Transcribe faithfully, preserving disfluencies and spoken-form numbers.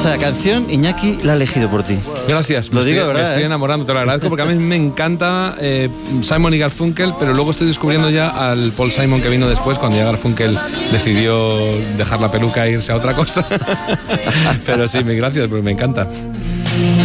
Esta canción, Iñaki, la ha elegido por ti. Gracias. Lo digo, estoy, ¿verdad? Me estoy eh? enamorando, te lo agradezco, porque a mí me encanta eh, Simon y Garfunkel, pero luego estoy descubriendo ya al Paul Simon que vino después, cuando ya Garfunkel decidió dejar la peluca e irse a otra cosa. Pero sí, gracias, porque me encanta.